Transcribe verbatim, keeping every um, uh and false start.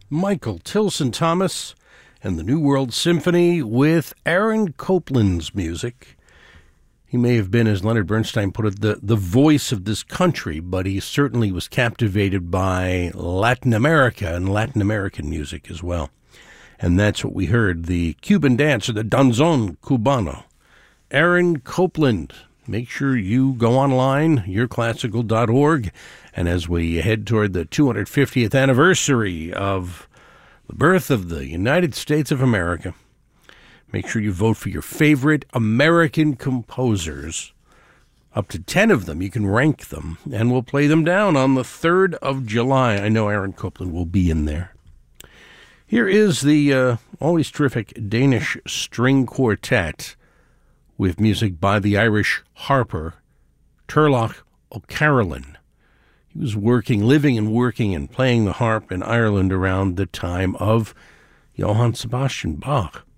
Michael Tilson Thomas and the New World Symphony with Aaron Copland's music. He may have been, as Leonard Bernstein put it, the, the voice of this country, but he certainly was captivated by Latin America and Latin American music as well. And that's what we heard, the Cuban dance, or the danzón cubano. Aaron Copland. Make sure you go online, your classical dot org, and as we head toward the two hundred fiftieth anniversary of the birth of the United States of America, make sure you vote for your favorite American composers. Up to ten of them, you can rank them, and we'll play them down on the third of July. I know Aaron Copland will be in there. Here is the uh, always terrific Danish String Quartet with music by the Irish harper Turlough O'Carolan. He was working, living and working and playing the harp in Ireland around the time of Johann Sebastian Bach.